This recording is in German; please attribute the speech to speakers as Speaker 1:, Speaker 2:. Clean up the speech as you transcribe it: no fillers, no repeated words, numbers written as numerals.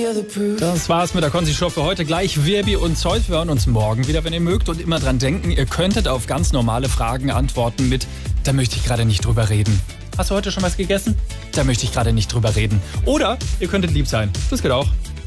Speaker 1: Das war's mit der Konzi-Show für heute. Gleich Virbi und Zeus. Wir hören uns morgen wieder, wenn ihr mögt. Und immer dran denken, ihr könntet auf ganz normale Fragen antworten mit: Da möchte ich gerade nicht drüber reden. Hast du heute schon was gegessen? Da möchte ich gerade nicht drüber reden. Oder ihr könntet lieb sein. Das geht auch.